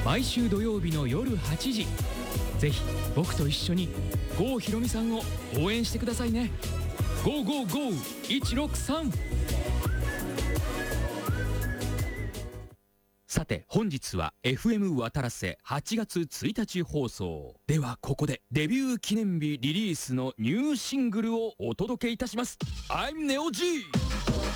毎週土曜日の夜8時、ぜひ僕と一緒に郷ひろみさんを応援してくださいね。555163。さて本日は FM 渡良瀬8月1日放送では、ここでデビュー記念日リリースのニューシングルをお届けいたします。 I'm Neo G。